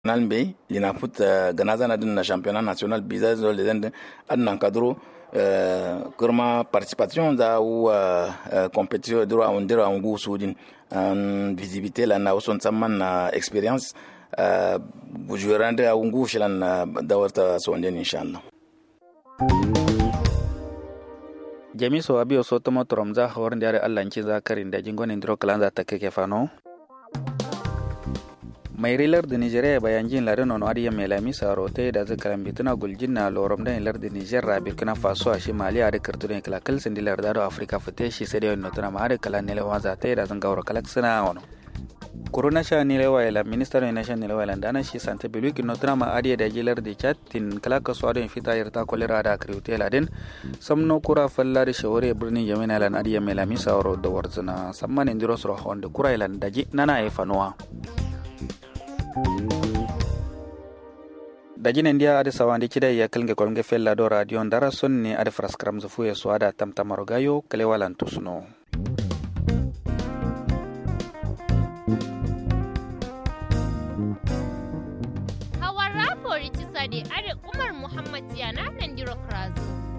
national be lina foot ganazana din na championnat national biza zo le den adnan kadro kurma participation da ou compétition droit on dira on go sudin visibilité la na son tsamman na experience bujurande a ungu shilan da warta sonden inshallah. Jamiso abio sotomo tromza horin dare Allah nci zakarin da jingon indro kalanza ta keke fano mai rilar da Nigeria bayan jin larin nono adiya mai lami sarote da zakaran bituna guljin na lorom da ilar da Niger rabi kuna faso a shi mali a da kartun kala kalsin dilar da Afrika fite shi sai da yon notuna ma da kala ne lewa za ta da zan gaura kalak suna wono corona sha ni lewa ila minister ne nation lewa ila dana shi sante biluki notuna ma adiya da jilar da chat tin kala ka so adon fita yarta kolera da kriute ladin samno kura falla da shawore birnin yamina lan adiya mai lami saro da warzuna samman indiro sro honda kura ila daji nana e fanuwa dajin india ada sawandi kida ya kalnge kolnge fella do radio ndara sonni ada fraskram zufu ya swada tamtamaro gayo kalewalan tusno hawara pori tisade are Umar Muhammad yana